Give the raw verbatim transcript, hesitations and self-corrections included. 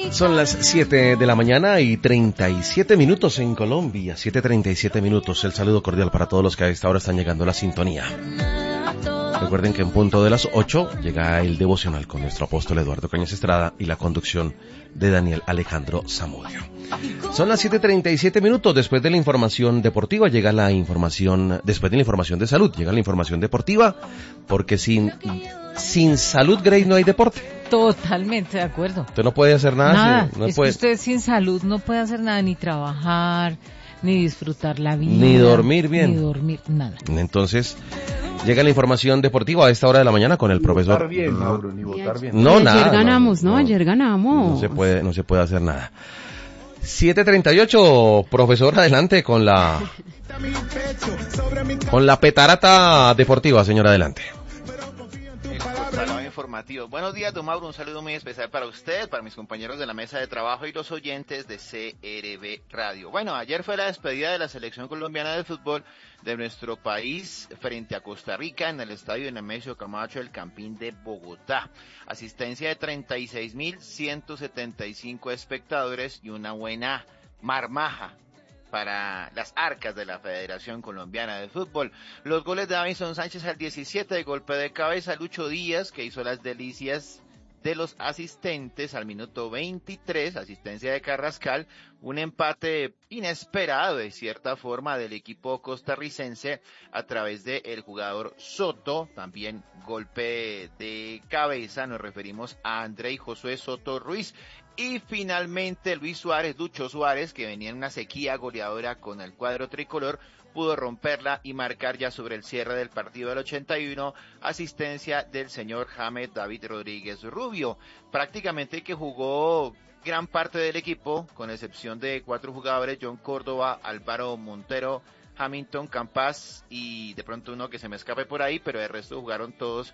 Son las siete de la mañana y treinta y siete minutos en Colombia, siete treinta y siete minutos. El saludo cordial para todos los que a esta hora están llegando a la sintonía. Recuerden que en punto de las ocho llega el devocional con nuestro apóstol Eduardo Cañas Estrada y la conducción de Daniel Alejandro Zamudio. Son las siete treinta y siete minutos. Después de la información deportiva llega la información, después de la información de salud llega la información deportiva, porque sin, sin salud, Grace, no hay deporte. Totalmente de acuerdo. Usted no puede hacer nada. Nada, Si, no es puede... que usted sin salud no puede hacer nada, ni trabajar, ni disfrutar la vida. Ni dormir bien. Ni dormir, nada. Entonces, llega la información deportiva a esta hora de la mañana con el ni profesor. Votar bien, Mauro, ni votar bien. No, ayer nada. Ayer ganamos, no, no, no, ayer ganamos. No se puede, no se puede hacer nada. siete treinta y ocho, profesor, adelante con la, con la petarata deportiva, señor, adelante. Salón informativo. Buenos días, don Mauro, un saludo muy especial para usted, para mis compañeros de la mesa de trabajo y los oyentes de C R B Radio. Bueno, ayer fue la despedida de la selección colombiana de fútbol de nuestro país frente a Costa Rica en el estadio Nemesio Camacho del Campín de Bogotá. Asistencia de treinta y seis mil ciento setenta y cinco espectadores y una buena marmaja para las arcas de la Federación Colombiana de Fútbol. Los goles de Davinson Sánchez al diecisiete, de golpe de cabeza, Lucho Díaz, que hizo las delicias de los asistentes al minuto veintitrés, asistencia de Carrascal, un empate inesperado de cierta forma del equipo costarricense a través de el jugador Soto, también golpe de cabeza, nos referimos a André Josué Soto Ruiz. Y finalmente Luis Suárez, Lucho Suárez, que venía en una sequía goleadora con el cuadro tricolor, pudo romperla y marcar ya sobre el cierre del partido del ochenta y uno, asistencia del señor James David Rodríguez Rubio. Prácticamente que jugó gran parte del equipo, con excepción de cuatro jugadores: John Córdoba, Álvaro Montero, Hamilton Campas y de pronto uno que se me escape por ahí, pero el resto jugaron todos